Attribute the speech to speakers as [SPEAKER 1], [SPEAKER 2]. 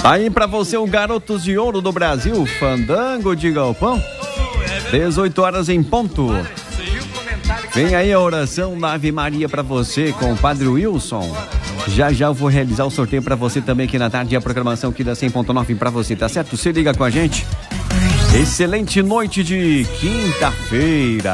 [SPEAKER 1] Aí pra você o Garotos de Ouro do Brasil, Fandango de Galpão, 18 horas em ponto. Vem aí a oração da Ave Maria pra você com o Padre Wilson. Já eu vou realizar o sorteio pra você também aqui na tarde e a programação aqui da 100.9 pra você, tá certo? Você liga com a gente. Excelente noite de quinta-feira.